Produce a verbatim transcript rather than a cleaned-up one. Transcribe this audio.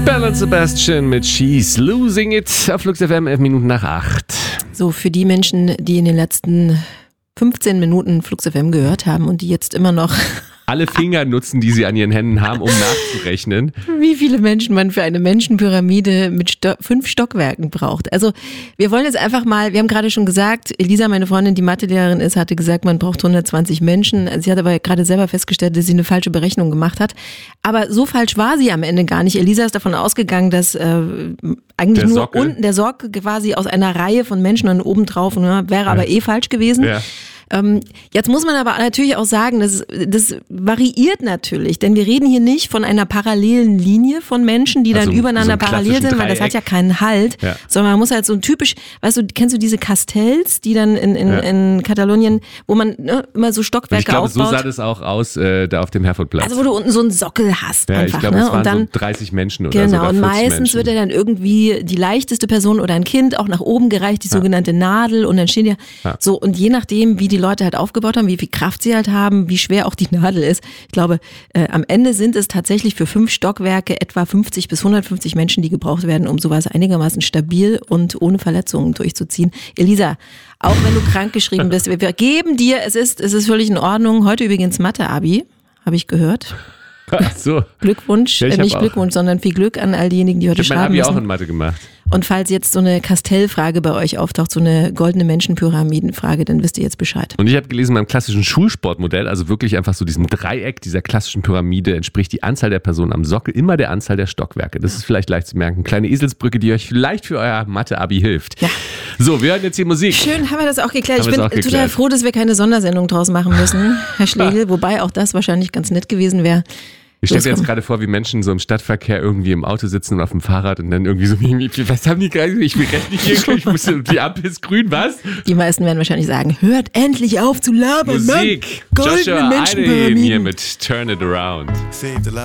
Belle und Sebastian mit She's Losing It auf Flux F M, elf Minuten nach acht. So, für die Menschen, die in den letzten fünfzehn Minuten Flux F M gehört haben und die jetzt immer noch alle Finger nutzen, die sie an ihren Händen haben, um nachzurechnen. Wie viele Menschen man für eine Menschenpyramide mit Sto- fünf Stockwerken braucht. Also wir wollen jetzt einfach mal, wir haben gerade schon gesagt, Elisa, meine Freundin, die Mathelehrerin ist, hatte gesagt, man braucht hundertzwanzig Menschen. Sie hat aber gerade selber festgestellt, dass sie eine falsche Berechnung gemacht hat. Aber so falsch war sie am Ende gar nicht. Elisa ist davon ausgegangen, dass äh, eigentlich der nur Sockel. unten der Sockel quasi aus einer Reihe von Menschen und oben drauf, ne, wäre aber eh falsch gewesen. Ja. Ähm, jetzt muss man aber natürlich auch sagen, das, das variiert natürlich, denn wir reden hier nicht von einer parallelen Linie von Menschen, die Also dann übereinander so einem parallel sind, klassischen weil das hat ja Dreieck. keinen Halt, Ja. sondern man muss halt so ein typisch, weißt du, kennst du diese Castells, die dann in, in, Ja. in Katalonien, wo man ne, immer so Und Stockwerke ich glaube, so aufbaut. sah das auch aus äh, da auf dem Herfordplatz. Also wo du unten so einen Sockel hast ja, einfach, ich glaube, ne? es waren Und dann so dreißig Menschen oder genau, sogar und vierzig meistens Menschen. wird ja dann irgendwie die leichteste Person oder ein Kind auch nach oben gereicht, die Ja. sogenannte Nadel, und dann stehen ja, Ja. so, und je nachdem, wie die Leute halt aufgebaut haben, wie viel Kraft sie halt haben, wie schwer auch die Nadel ist. Ich glaube, äh, am Ende sind es tatsächlich für fünf Stockwerke etwa fünfzig bis hundertfünfzig Menschen, die gebraucht werden, um sowas einigermaßen stabil und ohne Verletzungen durchzuziehen. Elisa, auch wenn du krankgeschrieben bist, wir, wir geben dir, es ist, es ist völlig in Ordnung. Heute übrigens Mathe-Abi, habe ich gehört. Ach so. Glückwunsch, Ja, ich äh, hab nicht auch. Glückwunsch, sondern viel Glück an all diejenigen, die heute Ich habe mein schreiben Abi müssen. auch in Mathe gemacht. Und falls jetzt so eine Castell-Frage bei euch auftaucht, so eine goldene Menschenpyramidenfrage, dann wisst ihr jetzt Bescheid. Und ich habe gelesen, beim klassischen Schulsportmodell, also wirklich einfach so diesem Dreieck dieser klassischen Pyramide, entspricht die Anzahl der Personen am Sockel immer der Anzahl der Stockwerke. Das ist vielleicht leicht zu merken. Kleine Eselsbrücke, die euch vielleicht für euer Mathe-Abi hilft. Ja. So, wir hören jetzt hier Musik. Schön, haben wir das auch geklärt. Haben Ich wir bin das auch total geklärt. froh, dass wir keine Sondersendung draus machen müssen, Herr Schlegel, wobei auch das wahrscheinlich ganz nett gewesen wäre. Ich stelle mir jetzt Loskommen. gerade vor, wie Menschen so im Stadtverkehr irgendwie im Auto sitzen und auf dem Fahrrad und dann irgendwie so, was haben die gerade? Ich will recht nicht hier, ich muss, die Ampel ist grün, was? Die meisten werden wahrscheinlich sagen, hört endlich auf zu labern, Musik. Mann. Goldene Joshua Aiden hier Menschenpyramiden. mit Turn It Around. Save the life.